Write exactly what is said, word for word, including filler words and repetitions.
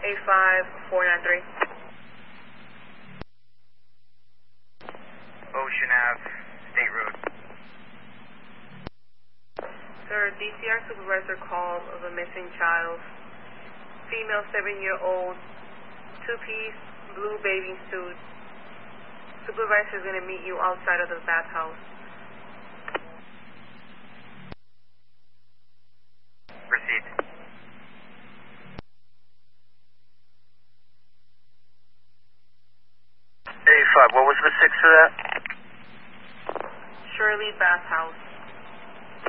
eight five four nine three. Ocean Ave, State Road. Sir, D C R supervisor call of a missing child. Female seven-year-old, two-piece, blue bathing suit. Supervisor is going to meet you outside of the bathhouse. Proceed. eighty-five, what was the six of that? Shirley Bathhouse.